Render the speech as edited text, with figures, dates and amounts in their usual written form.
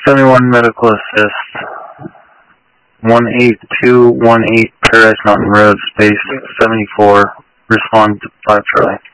71 medical assist. 18218 Paradise Mountain Road, space 74. Respond to 5 Charlie.